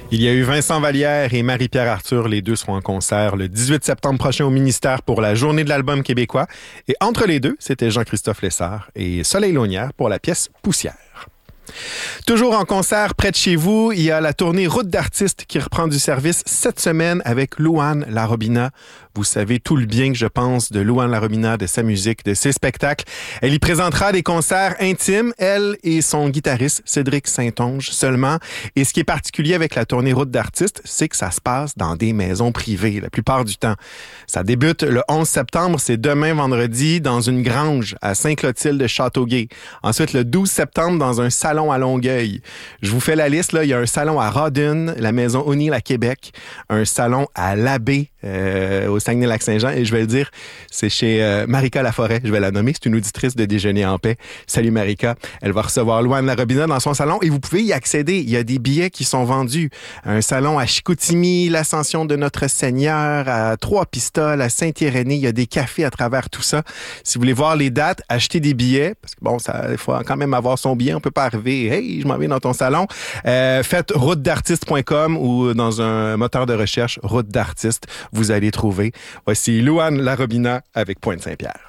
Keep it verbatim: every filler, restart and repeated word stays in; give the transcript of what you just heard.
Il y a eu Vincent Vallière et Marie-Pierre Arthur. Les deux seront en concert le dix-huit septembre prochain au Ministère pour la Journée de l'album québécois. Et entre les deux, c'était Jean-Christophe Lessard et Soleil Launière pour la pièce Poussière. Toujours en concert près de chez vous, il y a la tournée Route d'artistes qui reprend du service cette semaine avec Louane Larobina. Vous savez tout le bien que je pense de Louane Larobina, de sa musique, de ses spectacles. Elle y présentera des concerts intimes, elle et son guitariste Cédric Saint-Onge seulement. Et ce qui est particulier avec la tournée Route d'artistes, c'est que ça se passe dans des maisons privées la plupart du temps. Ça débute le onze septembre, c'est demain vendredi, dans une grange à Saint-Clotilde de Châteauguay. Ensuite, le douze septembre, dans un salon à Longueuil. Je vous fais la liste, là. Il y a un salon à Rawdon, la maison O'Neill à Québec, un salon à l'Abbé, euh, au Saguenay-Lac-Saint-Jean, et je vais le dire, c'est chez euh, Marika Laforêt, je vais la nommer, c'est une auditrice de Déjeuner en paix. Salut Marika, elle va recevoir Louane Larobina dans son salon et vous pouvez y accéder. Il y a des billets qui sont vendus. Un salon à Chicoutimi, l'Ascension de Notre-Seigneur, à Trois-Pistoles, à Saint-Irénée, il y a des cafés à travers tout ça. Si vous voulez voir les dates, achetez des billets, parce que bon, ça, il faut quand même avoir son billet, on peut pas arriver, hey, je m'en vais dans ton salon. Euh, faites route d'artiste point com ou dans un moteur de recherche, Route d'artiste, vous allez trouver. Voici Louane Larobina avec Pointe-Saint-Pierre.